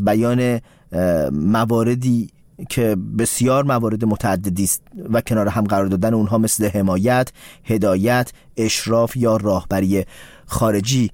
بیان مواردی که بسیار موارد متعددی است و کنار هم قرار دادن اونها مثل حمایت، هدایت، اشراف یا راهبری خارجی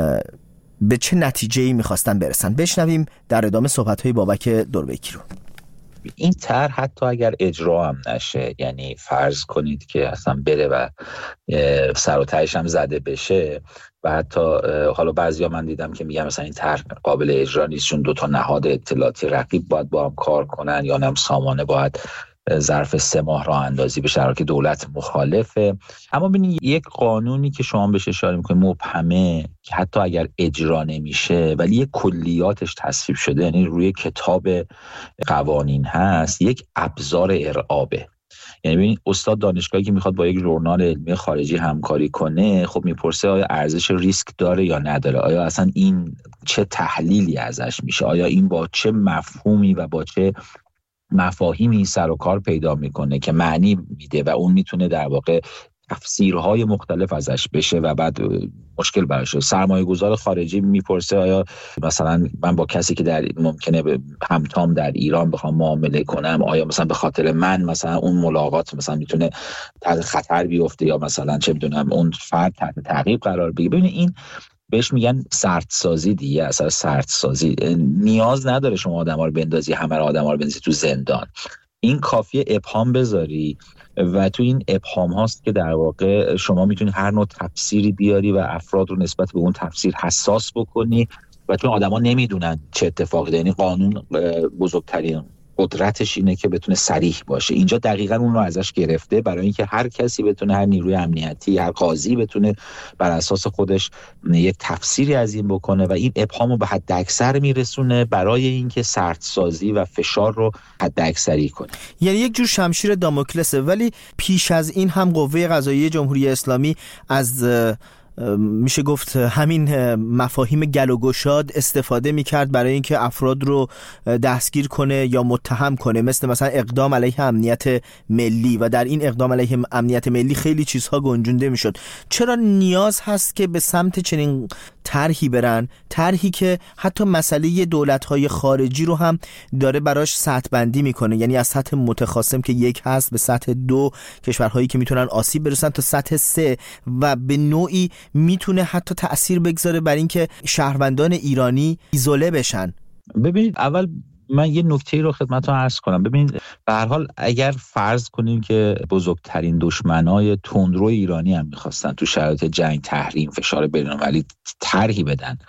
به چه نتیجه‌ای می‌خواستن برسن. بشنویم در ادامه صحبت‌های بابک دوربیکی رو. این طرح حتی اگر اجرا هم نشه، یعنی فرض کنید که اصلا بره و سر و تهش هم زده بشه و حتی حالا بعضیا من دیدم که میگم مثلا این طرح قابل اجرا نیست چون 2 نهاد اطلاعاتی رقیب باید با هم کار کنن یا هم سامانه باید ظرف 3 ماه راه اندازی بشه که دولت مخالفه. اما ببینید یک قانونی که شما بهش اشاره میکنید مبهمه که حتی اگر اجرا نمیشه ولی یک کلیاتش تصویب شده، یعنی روی کتاب قوانین هست، یک ابزار ارعابه. یعنی ببین استاد دانشگاهی که میخواد با یک ژورنال علمی خارجی همکاری کنه، خب میپرسه آیا ارزش ریسک داره یا نداره، آیا اصلا این چه تحلیلی ازش میشه، آیا این با چه مفهومی و با چه مفاهیمی سر و کار پیدا میکنه که معنی میده و اون میتونه در واقع تفسیرهای مختلف ازش بشه و بعد مشکل براشه. سرمایه گذار خارجی میپرسه آیا مثلا من با کسی که در ممکنه همتام در ایران بخوام معامله کنم، آیا مثلا به خاطر من مثلا اون ملاقات مثلا میتونه تحت خطر بیفته یا مثلا چه میدونم اون فرد تحت تعقیب قرار بگیره. ببینید این بهش میگن سردسازی دیگه، اصلا سردسازی نیاز نداره شما آدم‌ها رو بندازی، همه آدم‌ها رو بندازی تو زندان. این کافیه ابهام بذاری و تو این ابهام هاست که در واقع شما میتونی هر نوع تفسیری بیاری و افراد رو نسبت به اون تفسیر حساس بکنی و چون آدما نمیدونن چه اتفاقی داره. یعنی قانون بزرگترین قدرتش اینه که بتونه صریح باشه. اینجا دقیقاً اون رو ازش گرفته برای اینکه هر کسی بتونه، هر نیروی امنیتی، هر قاضی بتونه بر اساس خودش یک تفسیری از این بکنه و این ابهامو به حد اکثر میرسونه برای اینکه سردسازی و فشار رو حد اکثری کنه. یعنی یک جور شمشیر داموکلسه. ولی پیش از این هم قوه قضاییه جمهوری اسلامی از میشه گفت همین مفاهیم گل و گشاد استفاده میکرد برای اینکه افراد رو دستگیر کنه یا متهم کنه، مثلا اقدام علیه امنیت ملی، و در این اقدام علیه امنیت ملی خیلی چیزها گنجونده میشد. چرا نیاز هست که به سمت چنین طرحی برن، طرحی که حتی مسئله دولت‌های خارجی رو هم داره براش سطح بندی میکنه، یعنی از سطح متخاصم که 1 هست به سطح 2 کشورهایی که میتونن آسیب برسن تا سطح 3 و به نوعی میتونه حتی تأثیر بگذاره بر اینکه شهروندان ایرانی ایزوله بشن. ببینید اول من یه نکته رو خدمتتون عرض کنم. ببینید به هر حال اگر فرض کنیم که بزرگترین دشمنای تندرو ایرانی هم می‌خواستن تو شرایط جنگ، تحریم، فشار بین‌المللی طرحی بدن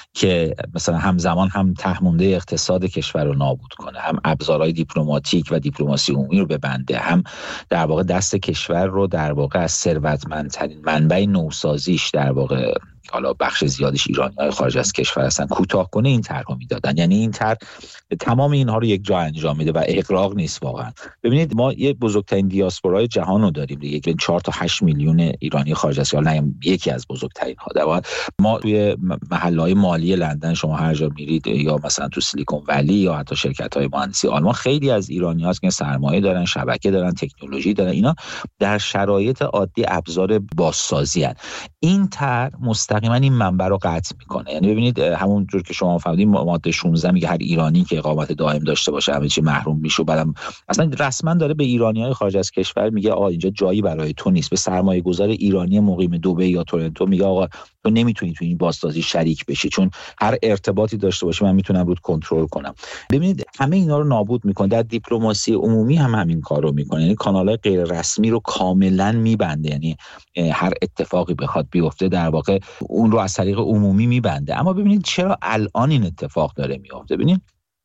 که مثلا همزمان هم تهمونده اقتصاد کشور رو نابود کنه، هم ابزارهای دیپلماتیک و دیپلماسی عمومی رو ببنده، هم در واقع دست کشور رو در واقع از ثروتمندترین منبع نوسازیش در واقع حالا بخش زیادش ایرانی‌های خارج از کشور هستن کوتاه کنه، این طرح رو میدادن. یعنی این طرح تمام اینها رو یک جا انجام میده و اغراق نیست واقعا. ببینید ما یه بزرگترین دیاسپورای جهان رو داریم دیگه، 4 تا 8 میلیون ایرانی خارج از کشور، نه یکی از بزرگترین ها. در واقع ما توی محله‌های مالی لندن شما هر جا میرید یا مثلا تو سیلیکون ولی یا حتی شرکت‌های مهندسی آلمان، خیلی از ایرانی‌ها که سرمایه دارن، شبکه دارن، تکنولوژی دارن، اینا در شرایط عادی ابزار بازسازی ان. این طرح مستقیما این منبع رو قطع میکنه. یعنی ببینید همون جور که شما فهمیدین ماده 16 میگه هر ایرانی که اقامت دائم داشته باشه همه چی محروم میشه. بعدم اصلا رسما داره به ایرانیای خارج از کشور میگه آقا اینجا جایی برای تو نیست. به سرمایه‌گذار ایرانی مقیم دبی یا تورنتو میگه آقا تو نمیتونی تو این بازسازی شریک بشی، چون هر ارتباطی داشته باشی من میتونم رود کنترل کنم. ببینید همه اینا رو نابود میکنه. در دیپلماسی عمومی هم همین کار رو میکنه، یعنی کانال‌های غیر رسمی رو کاملا میبنده. یعنی هر اتفاقی بخواد بیفته در واقع اون رو از طریق عمومی میبنده. اما ببینید چرا الان این اتفاق داره میفته. ببینید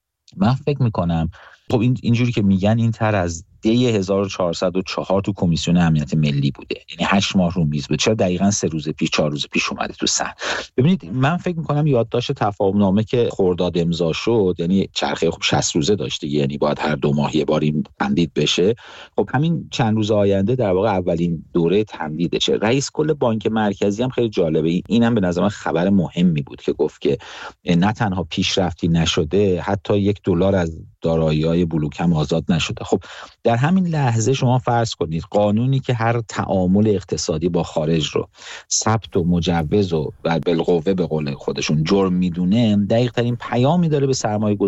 من فکر میکنم خب اینجوری که میگن این طرح از دی 1404 تو کمیسیون امنیت ملی بوده، یعنی 8 ماه رو میز بود. چرا دقیقاً 3 روز پیش 4 روز پیش اومده تو صحن؟ ببینید من فکر میکنم یادداشت تفاهمنامه که خرداد امضا شد، یعنی چرخه خب 60 روزه داشته، یعنی باید هر 2 ماه یه بار این تمدید بشه. خب همین چند روز آینده در واقع اولین دوره تمدیدشه. رئیس کل بانک مرکزی هم خیلی جالبه، اینم به نظر من خبر مهمی بود که گفت که نه تنها پیشرفتی نشده، حتی $1 از دارایی‌های بلوک هم آزاد نشده. خب در همین لحظه شما فرض کنید قانونی که هر تعامل اقتصادی با خارج رو ثبت و مجوز و بالقوه به قول خودشون جرم میدونه، دقیق ترین پیامی داره به سرمایه‌گذاری